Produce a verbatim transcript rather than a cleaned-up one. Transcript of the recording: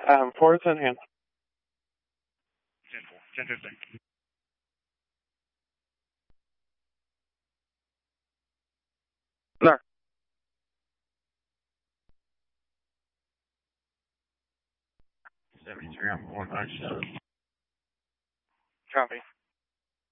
Um, four is in hand. ten four. ten fifteen. No. seventy-three, I'm one nine seven. Copy.